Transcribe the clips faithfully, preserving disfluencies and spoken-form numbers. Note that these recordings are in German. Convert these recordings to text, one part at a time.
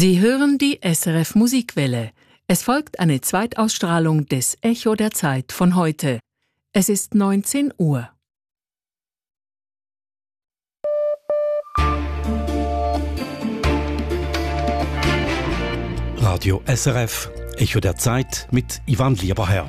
Sie hören die S R F Musikwelle. Es folgt eine Zweitausstrahlung des Echo der Zeit von heute. Es ist neunzehn Uhr. Radio S R F, Echo der Zeit mit Ivan Lieberherr.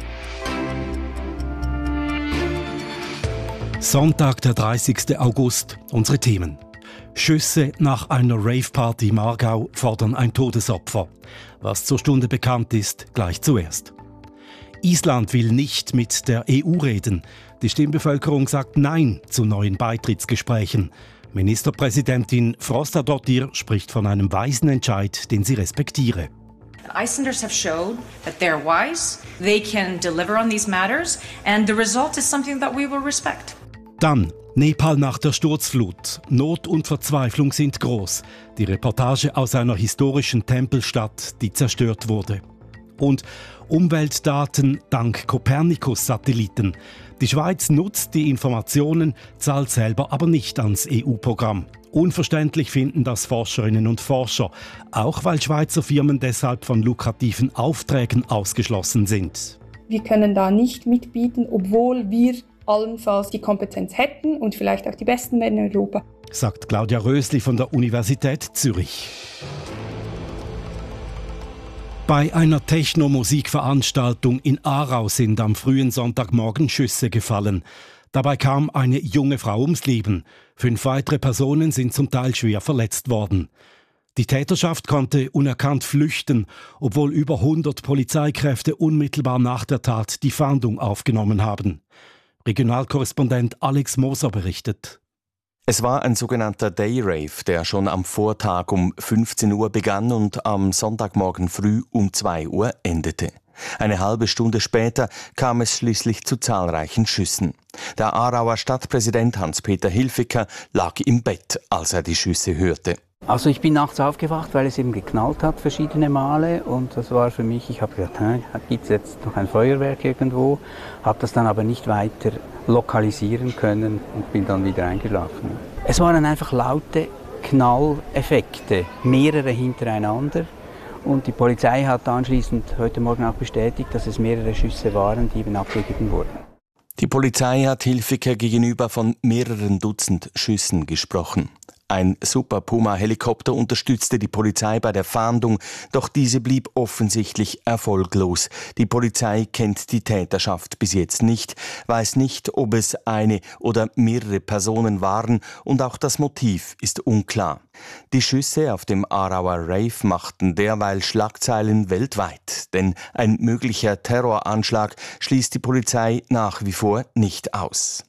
Sonntag, der dreißigsten August. Unsere Themen. Schüsse nach einer Rave-Party im Aargau fordern ein Todesopfer. Was zur Stunde bekannt ist, gleich zuerst. Island will nicht mit der E U reden. Die Stimmbevölkerung sagt Nein zu neuen Beitrittsgesprächen. Ministerpräsidentin Frostadóttir spricht von einem weisen Entscheid, den sie respektiere. Icelanders have showed that they're wise, they can deliver on these matters, and the result is something that we will respect. Dann Nepal nach der Sturzflut. Not und Verzweiflung sind groß. Die Reportage aus einer historischen Tempelstadt, die zerstört wurde. Und Umweltdaten dank Copernicus-Satelliten. Die Schweiz nutzt die Informationen, zahlt selber aber nicht ans E U-Programm. Unverständlich finden das Forscherinnen und Forscher, auch weil Schweizer Firmen deshalb von lukrativen Aufträgen ausgeschlossen sind. Wir können da nicht mitbieten, obwohl wir allenfalls die Kompetenz hätten und vielleicht auch die Besten wären in Europa, sagt Claudia Rösli von der Universität Zürich. Bei einer Techno-Musikveranstaltung in Aarau sind am frühen Sonntagmorgen Schüsse gefallen. Dabei kam eine junge Frau ums Leben. Fünf weitere Personen sind zum Teil schwer verletzt worden. Die Täterschaft konnte unerkannt flüchten, obwohl über hundert Polizeikräfte unmittelbar nach der Tat die Fahndung aufgenommen haben. Regionalkorrespondent Alex Moser berichtet. Es war ein sogenannter Day-Rave, der schon am Vortag um fünfzehn Uhr begann und am Sonntagmorgen früh um zwei Uhr endete. Eine halbe Stunde später kam es schließlich zu zahlreichen Schüssen. Der Aarauer Stadtpräsident Hans-Peter Hilfiker lag im Bett, als er die Schüsse hörte. Also ich bin nachts aufgewacht, weil es eben geknallt hat, verschiedene Male. Und das war für mich, ich habe gedacht, gibt es jetzt noch ein Feuerwerk irgendwo? Habe das dann aber nicht weiter lokalisieren können und bin dann wieder eingeschlafen. Es waren einfach laute Knalleffekte, mehrere hintereinander. Und die Polizei hat anschließend heute Morgen auch bestätigt, dass es mehrere Schüsse waren, die eben abgegeben wurden. Die Polizei hat Hilfiker gegenüber von mehreren Dutzend Schüssen gesprochen. Ein Super Puma-Helikopter unterstützte die Polizei bei der Fahndung, doch diese blieb offensichtlich erfolglos. Die Polizei kennt die Täterschaft bis jetzt nicht, weiß nicht, ob es eine oder mehrere Personen waren und auch das Motiv ist unklar. Die Schüsse auf dem Aarauer Rave machten derweil Schlagzeilen weltweit, denn ein möglicher Terroranschlag schließt die Polizei nach wie vor nicht aus.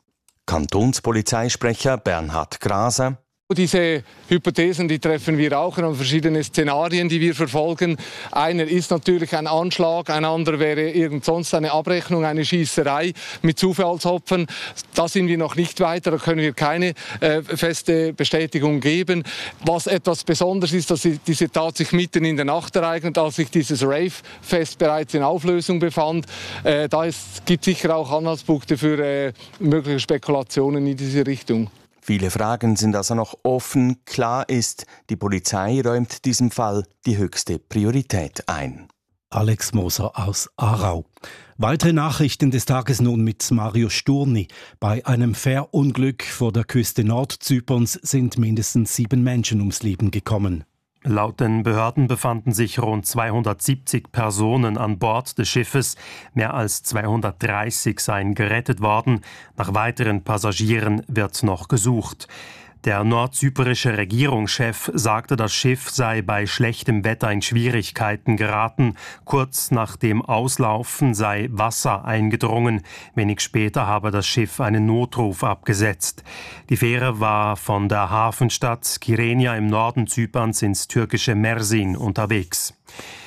Kantonspolizeisprecher Bernhard Graser: Diese Hypothesen, die treffen wir auch an verschiedene Szenarien, die wir verfolgen. Einer ist natürlich ein Anschlag, ein anderer wäre irgend sonst eine Abrechnung, eine Schießerei mit Zufallsopfern. Da sind wir noch nicht weiter, da können wir keine äh, feste Bestätigung geben. Was etwas Besonderes ist, dass diese Tat sich mitten in der Nacht ereignet, als sich dieses Rave-Fest bereits in Auflösung befand. Äh, da gibt es sicher auch Anhaltspunkte für äh, mögliche Spekulationen in diese Richtung. Viele Fragen sind also noch offen. Klar ist, die Polizei räumt diesem Fall die höchste Priorität ein. Alex Moser aus Aarau. Weitere Nachrichten des Tages nun mit Mario Sturni. Bei einem Fährunglück vor der Küste Nordzyperns sind mindestens sieben Menschen ums Leben gekommen. Laut den Behörden befanden sich rund zweihundertsiebzig Personen an Bord des Schiffes. Mehr als zweihundertdreißig seien gerettet worden. Nach weiteren Passagieren wird noch gesucht. Der nordzyperische Regierungschef sagte, das Schiff sei bei schlechtem Wetter in Schwierigkeiten geraten. Kurz nach dem Auslaufen sei Wasser eingedrungen. Wenig später habe das Schiff einen Notruf abgesetzt. Die Fähre war von der Hafenstadt Kyrenia im Norden Zyperns ins türkische Mersin unterwegs.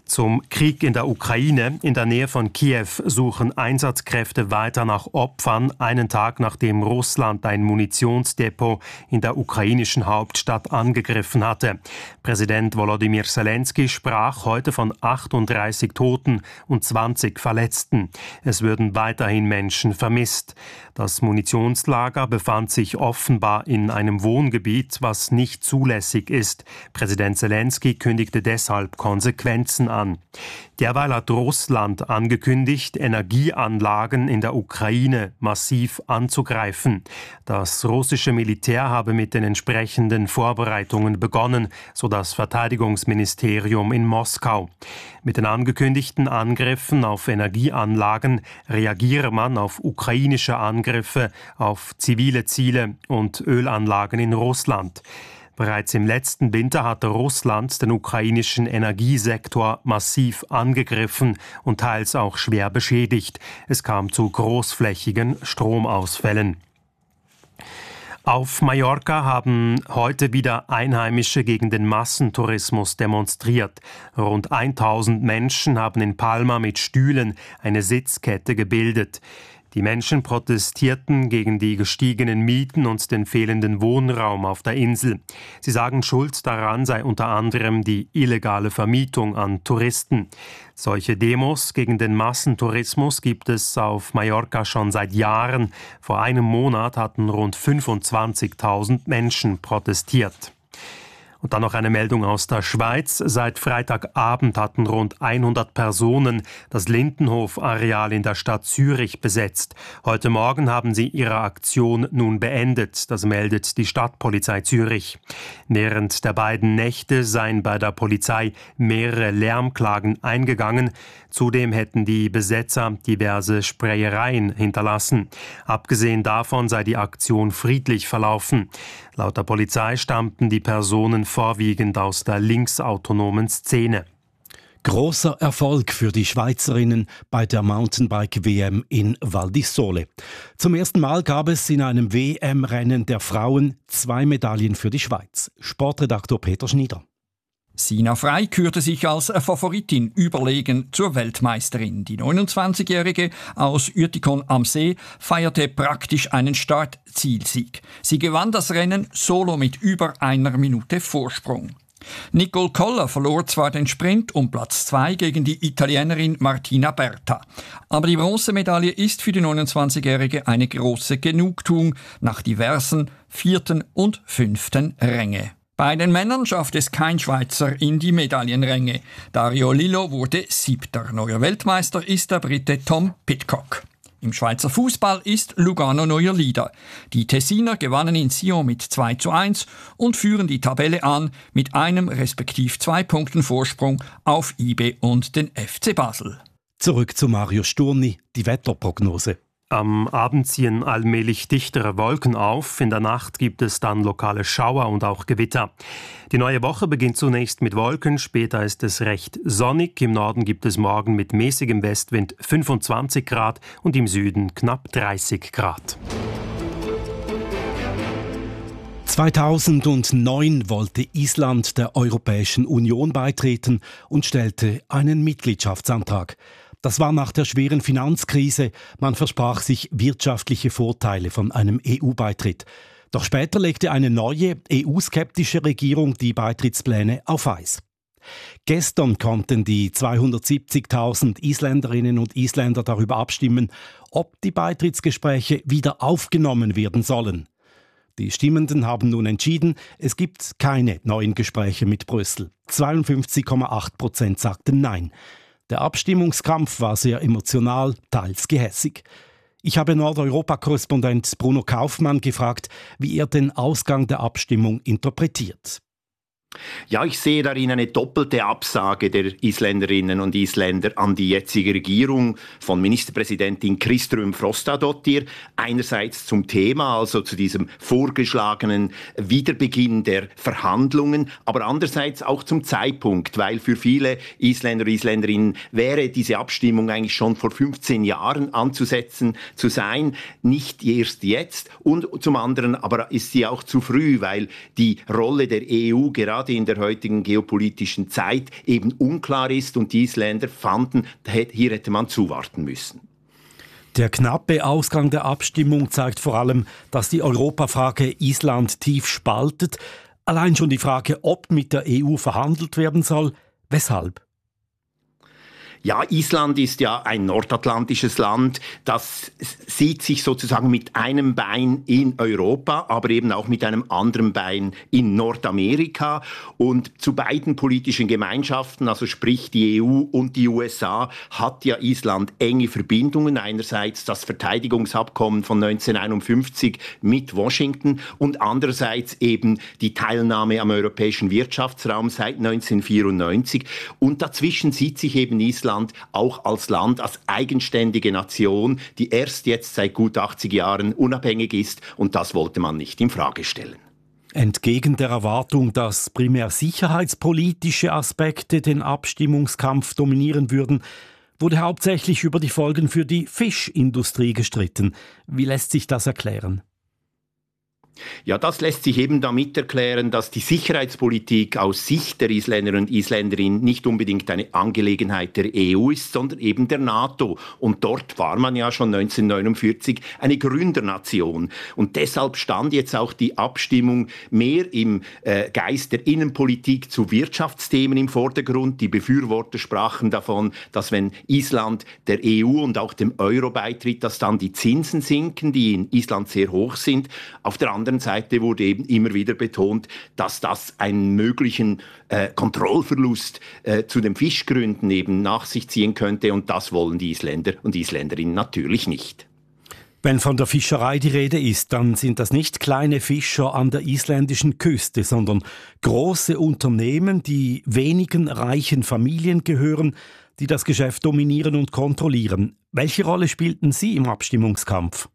Zum Krieg in der Ukraine. In der Nähe von Kiew suchen Einsatzkräfte weiter nach Opfern, einen Tag nachdem Russland ein Munitionsdepot in der ukrainischen Hauptstadt angegriffen hatte. Präsident Volodymyr Zelensky sprach heute von achtunddreißig Toten und zwanzig Verletzten. Es würden weiterhin Menschen vermisst. Das Munitionslager befand sich offenbar in einem Wohngebiet, was nicht zulässig ist. Präsident Zelensky kündigte deshalb Konsequenzen an. An. Derweil hat Russland angekündigt, Energieanlagen in der Ukraine massiv anzugreifen. Das russische Militär habe mit den entsprechenden Vorbereitungen begonnen, so das Verteidigungsministerium in Moskau. Mit den angekündigten Angriffen auf Energieanlagen reagiere man auf ukrainische Angriffe auf zivile Ziele und Ölanlagen in Russland. Bereits im letzten Winter hatte Russland den ukrainischen Energiesektor massiv angegriffen und teils auch schwer beschädigt. Es kam zu großflächigen Stromausfällen. Auf Mallorca haben heute wieder Einheimische gegen den Massentourismus demonstriert. Rund tausend Menschen haben in Palma mit Stühlen eine Sitzkette gebildet. Die Menschen protestierten gegen die gestiegenen Mieten und den fehlenden Wohnraum auf der Insel. Sie sagen, Schuld daran sei unter anderem die illegale Vermietung an Touristen. Solche Demos gegen den Massentourismus gibt es auf Mallorca schon seit Jahren. Vor einem Monat hatten rund fünfundzwanzigtausend Menschen protestiert. Und dann noch eine Meldung aus der Schweiz. Seit Freitagabend hatten rund hundert Personen das Lindenhof-Areal in der Stadt Zürich besetzt. Heute Morgen haben sie ihre Aktion nun beendet. Das meldet die Stadtpolizei Zürich. Während der beiden Nächte seien bei der Polizei mehrere Lärmklagen eingegangen. Zudem hätten die Besetzer diverse Sprayereien hinterlassen. Abgesehen davon sei die Aktion friedlich verlaufen. Laut der Polizei stammten die Personen vorwiegend aus der linksautonomen Szene. Großer Erfolg für die Schweizerinnen bei der Mountainbike-W M in Val di Sole. Zum ersten Mal gab es in einem W M-Rennen der Frauen zwei Medaillen für die Schweiz. Sportredaktor Peter Schnieder. Sina Frey kürte sich als Favoritin überlegen zur Weltmeisterin. Die neunundzwanzigjährige aus Uetikon am See feierte praktisch einen Start-Zielsieg. Sie gewann das Rennen solo mit über einer Minute Vorsprung. Nicole Koller verlor zwar den Sprint um Platz zwei gegen die Italienerin Martina Berta. Aber die Bronzemedaille ist für die neunundzwanzigjährige eine große Genugtuung nach diversen vierten und fünften Ränge. Bei den Männern schafft es kein Schweizer in die Medaillenränge. Dario Lillo wurde Siebter. Neuer Weltmeister ist der Brite Tom Pidcock. Im Schweizer Fußball ist Lugano neuer Leader. Die Tessiner gewannen in Sion mit zwei zu eins und führen die Tabelle an mit einem respektiv zwei Punkten Vorsprung auf I B und den F C Basel. Zurück zu Mario Sturni, die Wetterprognose. Am Abend ziehen allmählich dichtere Wolken auf. In der Nacht gibt es dann lokale Schauer und auch Gewitter. Die neue Woche beginnt zunächst mit Wolken, später ist es recht sonnig. Im Norden gibt es morgen mit mäßigem Westwind fünfundzwanzig Grad und im Süden knapp dreißig Grad. zweitausendneun wollte Island der Europäischen Union beitreten und stellte einen Mitgliedschaftsantrag. Das war nach der schweren Finanzkrise. Man versprach sich wirtschaftliche Vorteile von einem E U-Beitritt. Doch später legte eine neue, E U-skeptische Regierung die Beitrittspläne auf Eis. Gestern konnten die zweihundertsiebzigtausend Isländerinnen und Isländer darüber abstimmen, ob die Beitrittsgespräche wieder aufgenommen werden sollen. Die Stimmenden haben nun entschieden, es gibt keine neuen Gespräche mit Brüssel. zweiundfünfzig Komma acht Prozent sagten Nein. Der Abstimmungskampf war sehr emotional, teils gehässig. Ich habe Nordeuropa-Korrespondent Bruno Kaufmann gefragt, wie er den Ausgang der Abstimmung interpretiert. Ja, ich sehe darin eine doppelte Absage der Isländerinnen und Isländer an die jetzige Regierung von Ministerpräsidentin Kristrún Frostadóttir. Einerseits zum Thema, also zu diesem vorgeschlagenen Wiederbeginn der Verhandlungen, aber andererseits auch zum Zeitpunkt, weil für viele Isländer und Isländerinnen wäre diese Abstimmung eigentlich schon vor fünfzehn Jahren anzusetzen zu sein, nicht erst jetzt. Und zum anderen aber ist sie auch zu früh, weil die Rolle der E U gerade gerade in der heutigen geopolitischen Zeit eben unklar ist und die Isländer fanden, hier hätte man zuwarten müssen. Der knappe Ausgang der Abstimmung zeigt vor allem, dass die Europafrage Island tief spaltet. Allein schon die Frage, ob mit der E U verhandelt werden soll, weshalb? Ja, Island ist ja ein nordatlantisches Land, das sieht sich sozusagen mit einem Bein in Europa, aber eben auch mit einem anderen Bein in Nordamerika. Und zu beiden politischen Gemeinschaften, also sprich die E U und die U S A, hat ja Island enge Verbindungen. Einerseits das Verteidigungsabkommen von neunzehnhunderteinundfünfzig mit Washington und andererseits eben die Teilnahme am europäischen Wirtschaftsraum seit neunzehnhundertvierundneunzig. Und dazwischen sieht sich eben Island auch als Land, als eigenständige Nation, die erst jetzt seit gut achtzig Jahren unabhängig ist, und das wollte man nicht in Frage stellen. Entgegen der Erwartung, dass primär sicherheitspolitische Aspekte den Abstimmungskampf dominieren würden, wurde hauptsächlich über die Folgen für die Fischindustrie gestritten. Wie lässt sich das erklären? Ja, das lässt sich eben damit erklären, dass die Sicherheitspolitik aus Sicht der Isländer und Isländerinnen nicht unbedingt eine Angelegenheit der E U ist, sondern eben der NATO. Und dort war man ja schon neunzehnhundertneunundvierzig eine Gründernation. Und deshalb stand jetzt auch die Abstimmung mehr im äh, Geist der Innenpolitik zu Wirtschaftsthemen im Vordergrund. Die Befürworter sprachen davon, dass wenn Island der E U und auch dem Euro beitritt, dass dann die Zinsen sinken, die in Island sehr hoch sind. Auf der anderen Seite wurde eben immer wieder betont, dass das einen möglichen äh, Kontrollverlust äh, zu den Fischgründen eben nach sich ziehen könnte, und das wollen die Isländer und Isländerinnen natürlich nicht. Wenn von der Fischerei die Rede ist, dann sind das nicht kleine Fischer an der isländischen Küste, sondern große Unternehmen, die wenigen reichen Familien gehören, die das Geschäft dominieren und kontrollieren. Welche Rolle spielten Sie im Abstimmungskampf?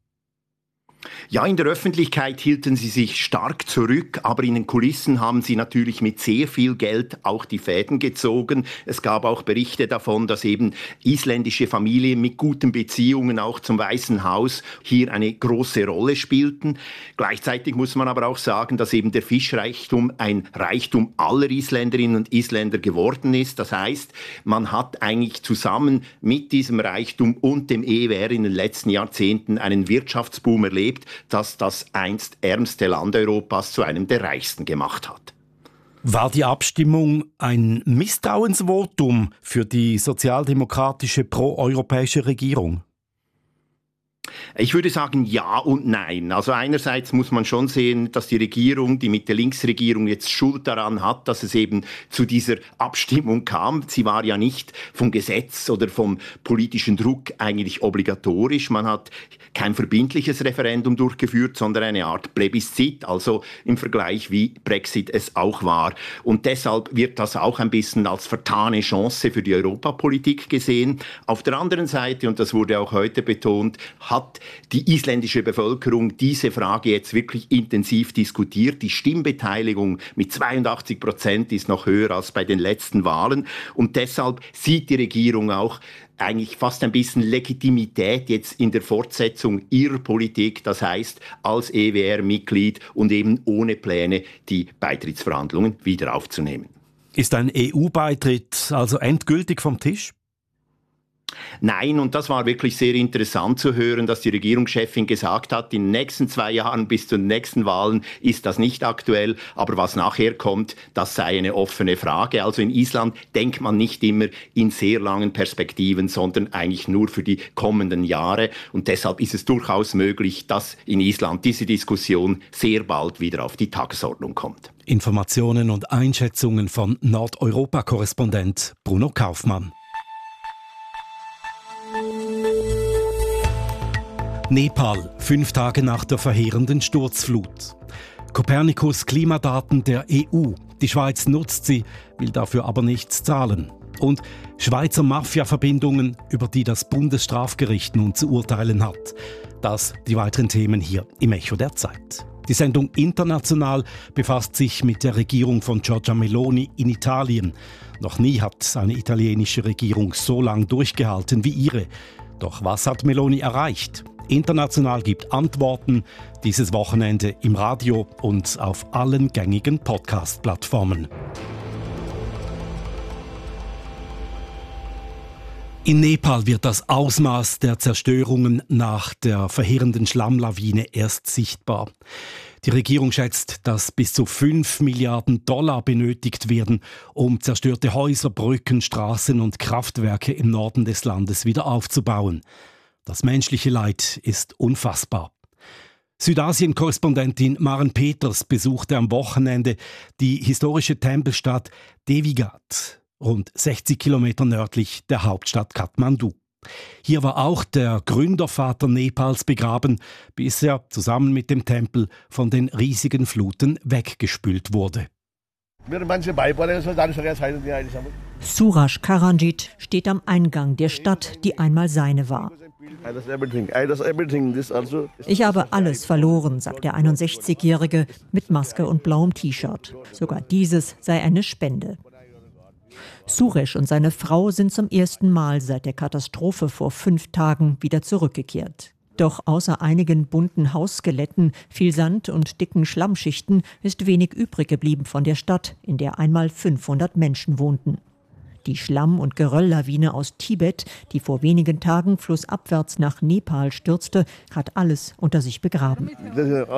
Ja, in der Öffentlichkeit hielten sie sich stark zurück, aber in den Kulissen haben sie natürlich mit sehr viel Geld auch die Fäden gezogen. Es gab auch Berichte davon, dass eben isländische Familien mit guten Beziehungen auch zum Weißen Haus hier eine große Rolle spielten. Gleichzeitig muss man aber auch sagen, dass eben der Fischreichtum ein Reichtum aller Isländerinnen und Isländer geworden ist. Das heißt, man hat eigentlich zusammen mit diesem Reichtum und dem E W R in den letzten Jahrzehnten einen Wirtschaftsboom erlebt, dass das einst ärmste Land Europas zu einem der reichsten gemacht hat. War die Abstimmung ein Misstrauensvotum für die sozialdemokratische proeuropäische Regierung? Ich würde sagen ja und nein. Also einerseits muss man schon sehen, dass die Regierung, die Mitte-Links-Regierung, jetzt Schuld daran hat, dass es eben zu dieser Abstimmung kam. Sie war ja nicht vom Gesetz oder vom politischen Druck eigentlich obligatorisch. Man hat kein verbindliches Referendum durchgeführt, sondern eine Art Plebiszit, also im Vergleich wie Brexit es auch war. Und deshalb wird das auch ein bisschen als vertane Chance für die Europapolitik gesehen. Auf der anderen Seite, und das wurde auch heute betont, hat die isländische Bevölkerung diese Frage jetzt wirklich intensiv diskutiert. Die Stimmbeteiligung mit zweiundachtzig Prozent ist noch höher als bei den letzten Wahlen. Und deshalb sieht die Regierung auch eigentlich fast ein bisschen Legitimität jetzt in der Fortsetzung ihrer Politik, das heißt als E W R-Mitglied und eben ohne Pläne die Beitrittsverhandlungen wieder aufzunehmen. Ist ein E U-Beitritt also endgültig vom Tisch? Nein, und das war wirklich sehr interessant zu hören, dass die Regierungschefin gesagt hat, in den nächsten zwei Jahren bis zu den nächsten Wahlen ist das nicht aktuell, aber was nachher kommt, das sei eine offene Frage. Also in Island denkt man nicht immer in sehr langen Perspektiven, sondern eigentlich nur für die kommenden Jahre, und deshalb ist es durchaus möglich, dass in Island diese Diskussion sehr bald wieder auf die Tagesordnung kommt. Informationen und Einschätzungen von Nordeuropa-Korrespondent Bruno Kaufmann. Nepal, fünf Tage nach der verheerenden Sturzflut. Copernicus Klimadaten der E U. Die Schweiz nutzt sie, will dafür aber nichts zahlen. Und Schweizer Mafia-Verbindungen, über die das Bundesstrafgericht nun zu urteilen hat. Das die weiteren Themen hier im Echo der Zeit. Die Sendung International befasst sich mit der Regierung von Giorgia Meloni in Italien. Noch nie hat eine italienische Regierung so lang durchgehalten wie ihre. Doch was hat Meloni erreicht? International gibt Antworten dieses Wochenende im Radio und auf allen gängigen Podcast-Plattformen. In Nepal wird das Ausmaß der Zerstörungen nach der verheerenden Schlammlawine erst sichtbar. Die Regierung schätzt, dass bis zu fünf Milliarden Dollar benötigt werden, um zerstörte Häuser, Brücken, Straßen und Kraftwerke im Norden des Landes wieder aufzubauen. Das menschliche Leid ist unfassbar. Südasien-Korrespondentin Maren Peters besuchte am Wochenende die historische Tempelstadt Devigat, rund sechzig Kilometer nördlich der Hauptstadt Kathmandu. Hier war auch der Gründervater Nepals begraben, bis er zusammen mit dem Tempel von den riesigen Fluten weggespült wurde. Suraj Karanjit steht am Eingang der Stadt, die einmal seine war. Ich habe alles verloren, sagt der einundsechzigjährige mit Maske und blauem T-Shirt. Sogar dieses sei eine Spende. Suresh und seine Frau sind zum ersten Mal seit der Katastrophe vor fünf Tagen wieder zurückgekehrt. Doch außer einigen bunten Hausskeletten, viel Sand und dicken Schlammschichten ist wenig übrig geblieben von der Stadt, in der einmal fünfhundert Menschen wohnten. Die Schlamm- und Gerölllawine aus Tibet, die vor wenigen Tagen flussabwärts nach Nepal stürzte, hat alles unter sich begraben. Wir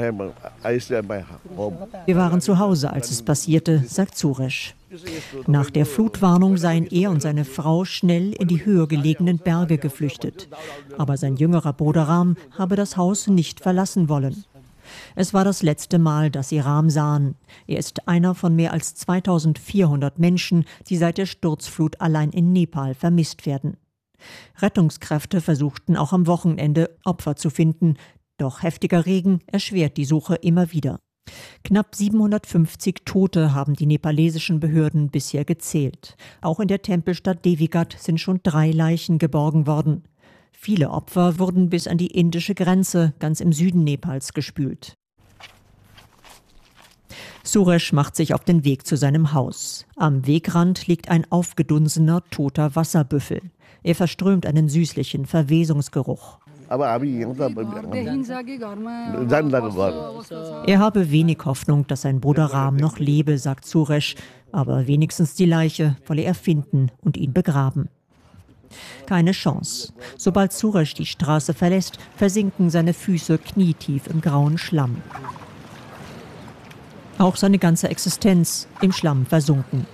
waren zu Hause, als es passierte, sagt Suresh. Nach der Flutwarnung seien er und seine Frau schnell in die höher gelegenen Berge geflüchtet. Aber sein jüngerer Bruder Ram habe das Haus nicht verlassen wollen. Es war das letzte Mal, dass sie Ram sahen. Er ist einer von mehr als zweitausendvierhundert Menschen, die seit der Sturzflut allein in Nepal vermisst werden. Rettungskräfte versuchten auch am Wochenende Opfer zu finden. Doch heftiger Regen erschwert die Suche immer wieder. Knapp siebenhundertfünfzig Tote haben die nepalesischen Behörden bisher gezählt. Auch in der Tempelstadt Devigat sind schon drei Leichen geborgen worden. Viele Opfer wurden bis an die indische Grenze, ganz im Süden Nepals, gespült. Suresh macht sich auf den Weg zu seinem Haus. Am Wegrand liegt ein aufgedunsener, toter Wasserbüffel. Er verströmt einen süßlichen Verwesungsgeruch. Er habe wenig Hoffnung, dass sein Bruder Ram noch lebe, sagt Suresh, aber wenigstens die Leiche wolle er finden und ihn begraben. Keine Chance. Sobald Suresh die Straße verlässt, versinken seine Füße knietief im grauen Schlamm. Auch seine ganze Existenz im Schlamm versunken.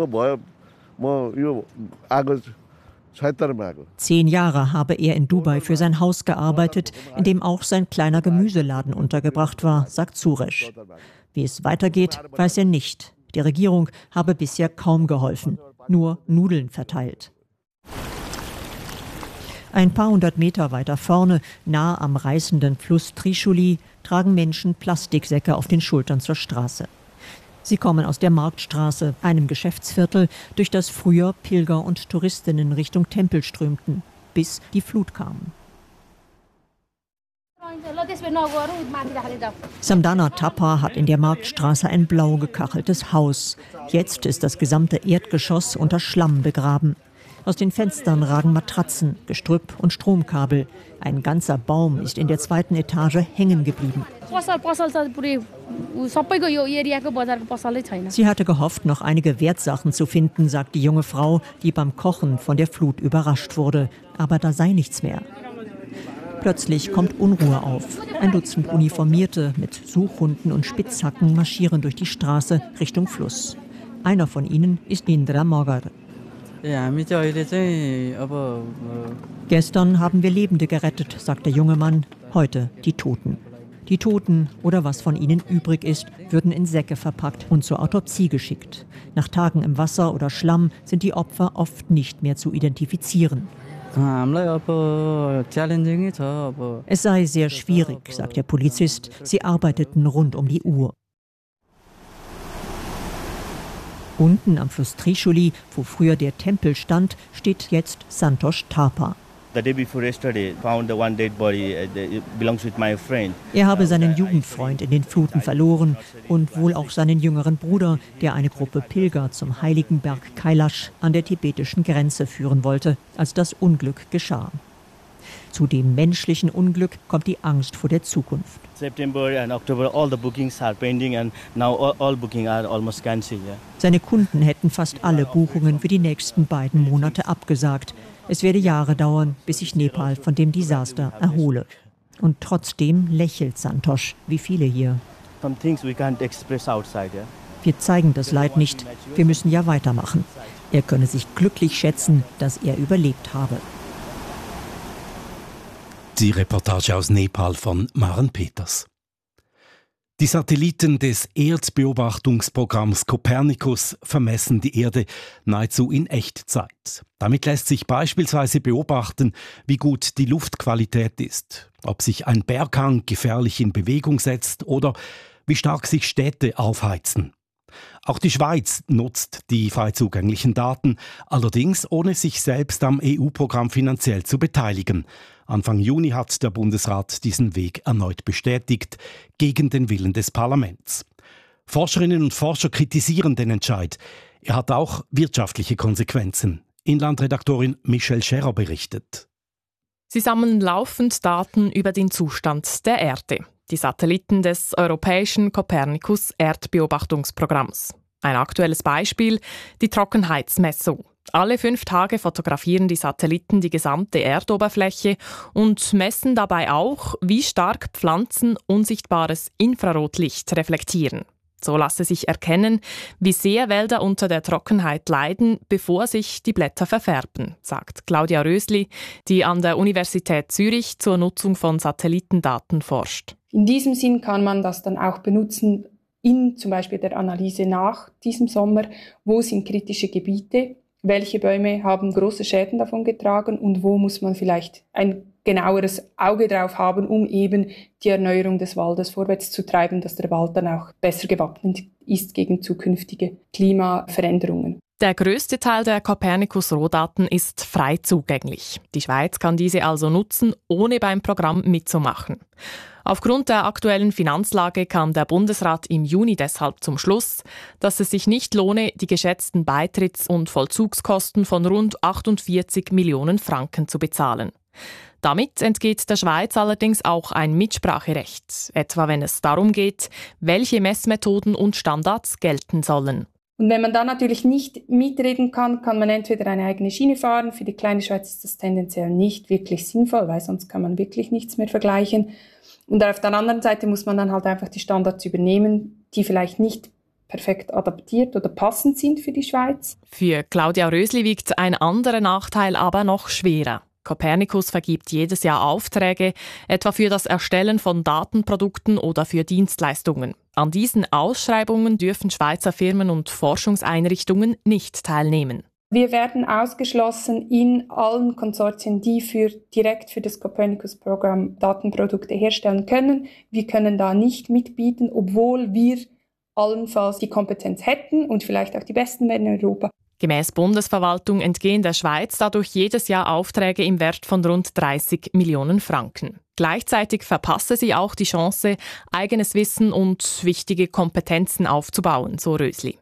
Zehn Jahre habe er in Dubai für sein Haus gearbeitet, in dem auch sein kleiner Gemüseladen untergebracht war, sagt Suresh. Wie es weitergeht, weiß er nicht. Die Regierung habe bisher kaum geholfen, nur Nudeln verteilt. Ein paar hundert Meter weiter vorne, nah am reißenden Fluss Trishuli, tragen Menschen Plastiksäcke auf den Schultern zur Straße. Sie kommen aus der Marktstraße, einem Geschäftsviertel, durch das früher Pilger und Touristinnen Richtung Tempel strömten, bis die Flut kam. Samdana Thapa hat in der Marktstraße ein blau gekacheltes Haus. Jetzt ist das gesamte Erdgeschoss unter Schlamm begraben. Aus den Fenstern ragen Matratzen, Gestrüpp und Stromkabel. Ein ganzer Baum ist in der zweiten Etage hängen geblieben. Sie hatte gehofft, noch einige Wertsachen zu finden, sagt die junge Frau, die beim Kochen von der Flut überrascht wurde. Aber da sei nichts mehr. Plötzlich kommt Unruhe auf. Ein Dutzend Uniformierte mit Suchhunden und Spitzhacken marschieren durch die Straße Richtung Fluss. Einer von ihnen ist Indra Mogar. Gestern haben wir Lebende gerettet, sagt der junge Mann, heute die Toten. Die Toten oder was von ihnen übrig ist, würden in Säcke verpackt und zur Autopsie geschickt. Nach Tagen im Wasser oder Schlamm sind die Opfer oft nicht mehr zu identifizieren. Es sei sehr schwierig, sagt der Polizist. Sie arbeiteten rund um die Uhr. Unten am Fluss Trishuli, wo früher der Tempel stand, steht jetzt Santosh Thapa. Er habe seinen Jugendfreund in den Fluten verloren und wohl auch seinen jüngeren Bruder, der eine Gruppe Pilger zum heiligen Berg Kailash an der tibetischen Grenze führen wollte, als das Unglück geschah. Zu dem menschlichen Unglück kommt die Angst vor der Zukunft. September and October, all the bookings are pending and now all, all bookings are almost cancelled. Yeah. Seine Kunden hätten fast alle Buchungen für die nächsten beiden Monate abgesagt. Es werde Jahre dauern, bis sich Nepal von dem Desaster erhole. Und trotzdem lächelt Santosh, wie viele hier. Some things we can't express outside, yeah. Wir zeigen das Leid nicht. Wir müssen ja weitermachen. Er könne sich glücklich schätzen, dass er überlebt habe. Die Reportage aus Nepal von Maren Peters. Die Satelliten des Erdbeobachtungsprogramms Copernicus vermessen die Erde nahezu in Echtzeit. Damit lässt sich beispielsweise beobachten, wie gut die Luftqualität ist, ob sich ein Berghang gefährlich in Bewegung setzt oder wie stark sich Städte aufheizen. Auch die Schweiz nutzt die frei zugänglichen Daten, allerdings ohne sich selbst am E U-Programm finanziell zu beteiligen. Anfang Juni hat der Bundesrat diesen Weg erneut bestätigt, gegen den Willen des Parlaments. Forscherinnen und Forscher kritisieren den Entscheid. Er hat auch wirtschaftliche Konsequenzen. Inlandredaktorin Michelle Scherer berichtet. Sie sammeln laufend Daten über den Zustand der Erde. Die Satelliten des europäischen Copernicus-Erdbeobachtungsprogramms. Ein aktuelles Beispiel, die Trockenheitsmessung. Alle fünf Tage fotografieren die Satelliten die gesamte Erdoberfläche und messen dabei auch, wie stark Pflanzen unsichtbares Infrarotlicht reflektieren. So lasse sich erkennen, wie sehr Wälder unter der Trockenheit leiden, bevor sich die Blätter verfärben, sagt Claudia Rösli, die an der Universität Zürich zur Nutzung von Satellitendaten forscht. In diesem Sinn kann man das dann auch benutzen in zum Beispiel der Analyse nach diesem Sommer. Wo sind kritische Gebiete? Welche Bäume haben große Schäden davon getragen? Und wo muss man vielleicht ein genaueres Auge drauf haben, um eben die Erneuerung des Waldes vorwärts zu treiben, dass der Wald dann auch besser gewappnet ist gegen zukünftige Klimaveränderungen. Der größte Teil der Copernicus-Rohdaten ist frei zugänglich. Die Schweiz kann diese also nutzen, ohne beim Programm mitzumachen. Aufgrund der aktuellen Finanzlage kam der Bundesrat im Juni deshalb zum Schluss, dass es sich nicht lohne, die geschätzten Beitritts- und Vollzugskosten von rund achtundvierzig Millionen Franken zu bezahlen. Damit entgeht der Schweiz allerdings auch ein Mitspracherecht, etwa wenn es darum geht, welche Messmethoden und Standards gelten sollen. Und wenn man dann natürlich nicht mitreden kann, kann man entweder eine eigene Schiene fahren. Für die kleine Schweiz ist das tendenziell nicht wirklich sinnvoll, weil sonst kann man wirklich nichts mehr vergleichen. Und auf der anderen Seite muss man dann halt einfach die Standards übernehmen, die vielleicht nicht perfekt adaptiert oder passend sind für die Schweiz. Für Claudia Rösli wiegt ein anderer Nachteil aber noch schwerer. Copernicus vergibt jedes Jahr Aufträge, etwa für das Erstellen von Datenprodukten oder für Dienstleistungen. An diesen Ausschreibungen dürfen Schweizer Firmen und Forschungseinrichtungen nicht teilnehmen. Wir werden ausgeschlossen in allen Konsortien, die für, direkt für das Copernicus-Programm Datenprodukte herstellen können. Wir können da nicht mitbieten, obwohl wir allenfalls die Kompetenz hätten und vielleicht auch die Besten wären in Europa. Gemäß Bundesverwaltung entgehen der Schweiz dadurch jedes Jahr Aufträge im Wert von rund dreißig Millionen Franken. Gleichzeitig verpasse sie auch die Chance, eigenes Wissen und wichtige Kompetenzen aufzubauen, so Rösli.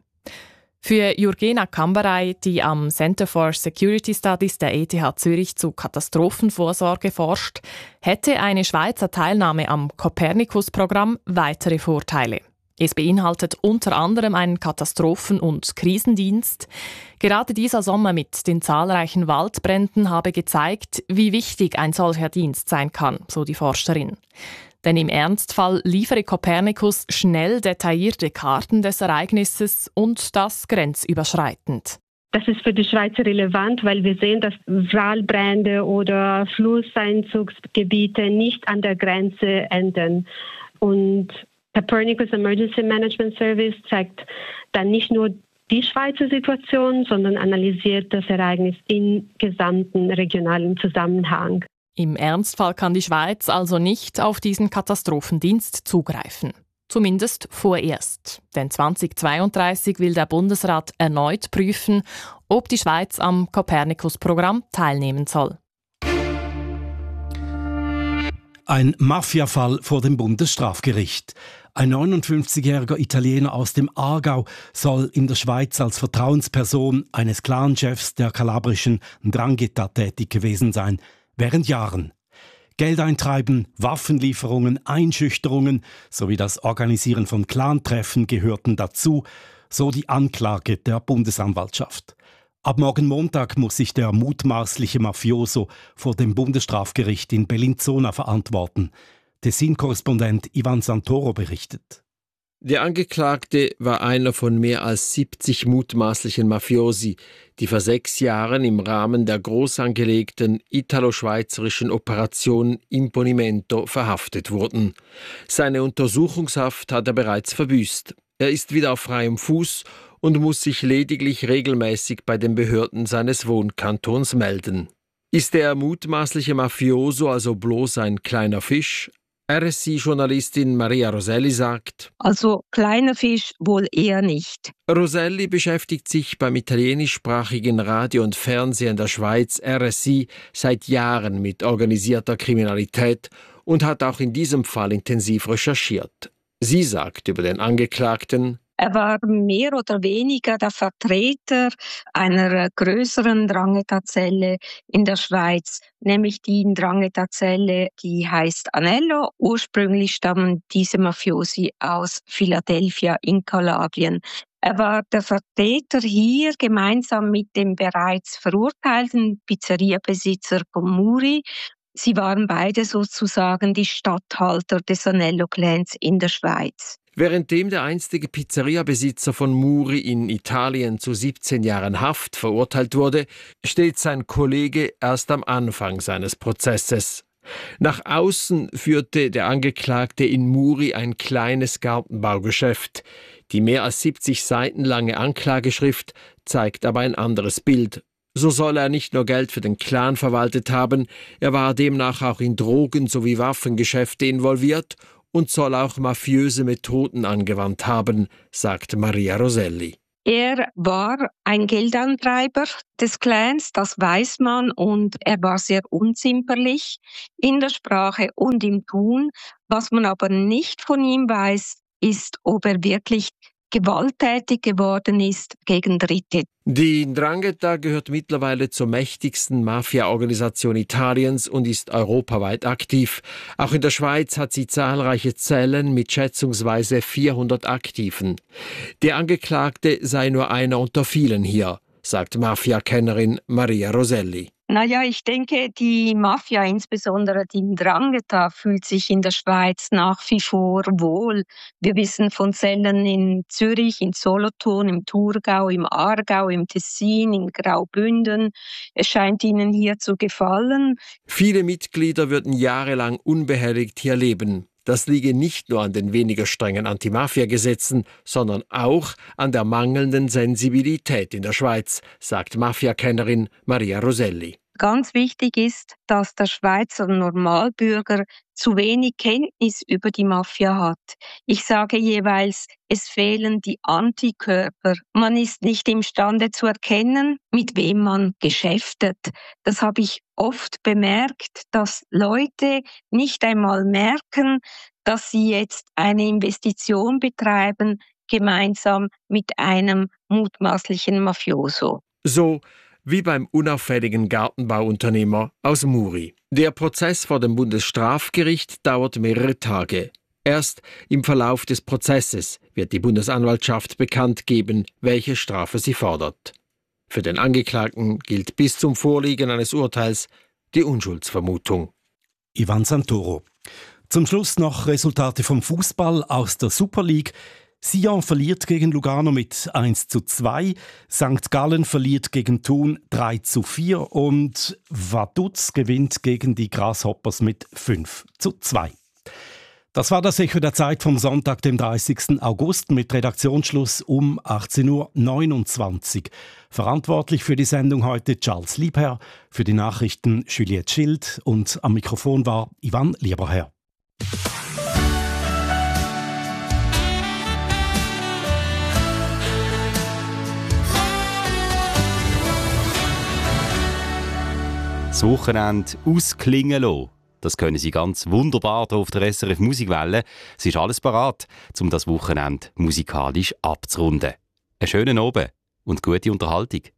Für Jurgena Kamberey, die am Center for Security Studies der E T H Zürich zu Katastrophenvorsorge forscht, hätte eine Schweizer Teilnahme am Copernicus-Programm weitere Vorteile. Es beinhaltet unter anderem einen Katastrophen- und Krisendienst. Gerade dieser Sommer mit den zahlreichen Waldbränden habe gezeigt, wie wichtig ein solcher Dienst sein kann, so die Forscherin. Denn im Ernstfall liefere Copernicus schnell detaillierte Karten des Ereignisses und das grenzüberschreitend. Das ist für die Schweiz relevant, weil wir sehen, dass Waldbrände oder Flusseinzugsgebiete nicht an der Grenze enden. Und Copernicus Emergency Management Service zeigt dann nicht nur die Schweizer Situation, sondern analysiert das Ereignis im gesamten regionalen Zusammenhang. Im Ernstfall kann die Schweiz also nicht auf diesen Katastrophendienst zugreifen. Zumindest vorerst. Denn zweitausendzweiunddreißig will der Bundesrat erneut prüfen, ob die Schweiz am Copernicus-Programm teilnehmen soll. Ein Mafiafall vor dem Bundesstrafgericht. Ein neunundfünfzigjähriger Italiener aus dem Aargau soll in der Schweiz als Vertrauensperson eines Clanchefs der kalabrischen Ndrangheta tätig gewesen sein. während Jahren. Geldeintreiben, Waffenlieferungen, Einschüchterungen sowie das Organisieren von Clantreffen gehörten dazu, so die Anklage der Bundesanwaltschaft. Ab morgen Montag muss sich der mutmaßliche Mafioso vor dem Bundesstrafgericht in Bellinzona verantworten. Tessin-Korrespondent Ivan Santoro berichtet. Der Angeklagte war einer von mehr als siebzig mutmaßlichen Mafiosi, die vor sechs Jahren im Rahmen der groß angelegten italo-schweizerischen Operation Imponimento verhaftet wurden. Seine Untersuchungshaft hat er bereits verbüßt. Er ist wieder auf freiem Fuß und muss sich lediglich regelmäßig bei den Behörden seines Wohnkantons melden. Ist der mutmaßliche Mafioso also bloß ein kleiner Fisch? R S I-Journalistin Maria Roselli sagt: Also kleiner Fisch wohl eher nicht. Roselli beschäftigt sich beim italienischsprachigen Radio und Fernsehen der Schweiz R S I seit Jahren mit organisierter Kriminalität und hat auch in diesem Fall intensiv recherchiert. Sie sagt über den Angeklagten: Er war mehr oder weniger der Vertreter einer größeren Ndrangheta-Zelle in der Schweiz, nämlich die Ndrangheta-Zelle, die heißt Anello. Ursprünglich stammen diese Mafiosi aus Philadelphia in Kalabrien. Er war der Vertreter hier gemeinsam mit dem bereits verurteilten Pizzeriabesitzer Muri. Sie waren beide sozusagen die Statthalter des Anello-Clans in der Schweiz. Währenddem der einstige Pizzeriabesitzer von Muri in Italien zu siebzehn Jahren Haft verurteilt wurde, steht sein Kollege erst am Anfang seines Prozesses. Nach außen führte der Angeklagte in Muri ein kleines Gartenbaugeschäft. Die mehr als siebzig Seiten lange Anklageschrift zeigt aber ein anderes Bild. So soll er nicht nur Geld für den Clan verwaltet haben, er war demnach auch in Drogen- sowie Waffengeschäfte involviert und soll auch mafiöse Methoden angewandt haben, sagt Maria Roselli. Er war ein Geldantreiber des Clans, das weiß man, und er war sehr unzimperlich in der Sprache und im Tun. Was man aber nicht von ihm weiß, ist, ob er wirklich gewalttätig geworden ist gegen Dritte. Die Ndrangheta gehört mittlerweile zur mächtigsten Mafia-Organisation Italiens und ist europaweit aktiv. Auch in der Schweiz hat sie zahlreiche Zellen mit schätzungsweise vierhundert Aktiven. Der Angeklagte sei nur einer unter vielen hier, sagt Mafia-Kennerin Maria Roselli. Naja, ich denke, die Mafia, insbesondere die Ndrangheta, fühlt sich in der Schweiz nach wie vor wohl. Wir wissen von Zellen in Zürich, in Solothurn, im Thurgau, im Aargau, im Tessin, in Graubünden. Es scheint ihnen hier zu gefallen. Viele Mitglieder würden jahrelang unbehelligt hier leben. Das liege nicht nur an den weniger strengen Anti-Mafia-Gesetzen, sondern auch an der mangelnden Sensibilität in der Schweiz, sagt Mafia-Kennerin Maria Roselli. Ganz wichtig ist, dass der Schweizer Normalbürger zu wenig Kenntnis über die Mafia hat. Ich sage jeweils, es fehlen die Antikörper. Man ist nicht imstande zu erkennen, mit wem man geschäftet. Das habe ich oft bemerkt, dass Leute nicht einmal merken, dass sie jetzt eine Investition betreiben, gemeinsam mit einem mutmaßlichen Mafioso. So wie beim unauffälligen Gartenbauunternehmer aus Muri. Der Prozess vor dem Bundesstrafgericht dauert mehrere Tage. Erst im Verlauf des Prozesses wird die Bundesanwaltschaft bekannt geben, welche Strafe sie fordert. Für den Angeklagten gilt bis zum Vorliegen eines Urteils die Unschuldsvermutung. Ivan Santoro. Zum Schluss noch Resultate vom Fußball aus der Super League. Sion verliert gegen Lugano mit eins zu zwei, Sankt Gallen verliert gegen Thun drei zu vier und Vaduz gewinnt gegen die Grasshoppers mit fünf zu zwei. Das war das Echo der Zeit vom Sonntag, dem dreißigsten August, mit Redaktionsschluss um achtzehn Uhr neunundzwanzig. Verantwortlich für die Sendung heute Charles Liebherr, für die Nachrichten Juliette Schild und am Mikrofon war Ivan Lieberherr. Das Wochenende ausklingen lassen. Das können Sie ganz wunderbar hier auf der S R F Musikwelle. Es ist alles parat, um das Wochenende musikalisch abzurunden. Einen schönen Abend und gute Unterhaltung.